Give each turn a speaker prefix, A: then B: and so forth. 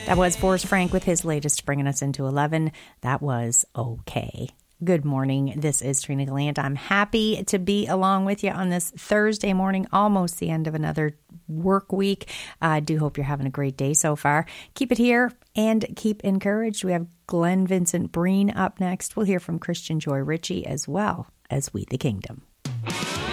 A: That was Forrest Frank with his latest, bringing us into 11. That was okay. Good morning. This is Trina Gallant. I'm happy to be along with you on this Thursday morning, almost the end of another work week. I do hope you're having a great day so far. Keep it here and keep encouraged. We have Glenn Vincent Breen up next. We'll hear from Christian Joy Ritchie as well as We the Kingdom.